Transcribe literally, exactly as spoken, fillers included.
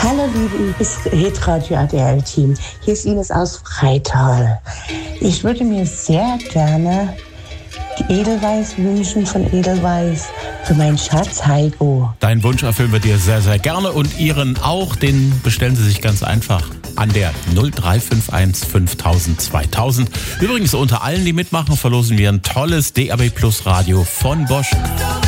Hallo liebes Hitradio A D L-Team, hier ist Ines aus Freital. Ich würde mir sehr gerne die Edelweiß wünschen von Edelweiß für meinen Schatz Heiko. Deinen Wunsch erfüllen wir dir sehr, sehr gerne und Ihren auch. Den bestellen Sie sich ganz einfach an der null drei fünf eins fünftausend zweitausend. Übrigens unter allen, die mitmachen, verlosen wir ein tolles D A B Plus Radio von Bosch.